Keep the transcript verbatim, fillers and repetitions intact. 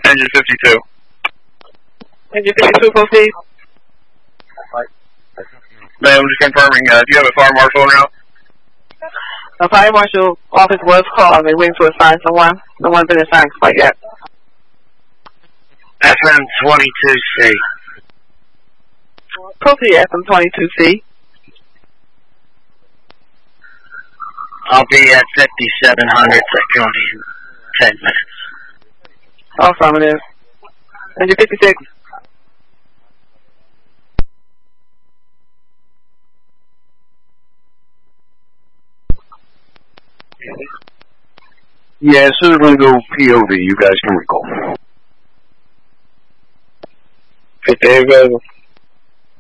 Engine fifty-two. Engine fifty-two, proceed. Ma'am, just confirming, uh, do you have a fire marshal en route? The fire marshal office was called. They're waiting to assign someone. No one's been assigned quite yet. F M twenty-two C. Proceed, F M twenty-two C. I'll be at fifty-seven hundred second in ten minutes. Affirmative. Engine fifty-six. Yeah, as soon as we go P O V, you guys can recall. fifty-eight available.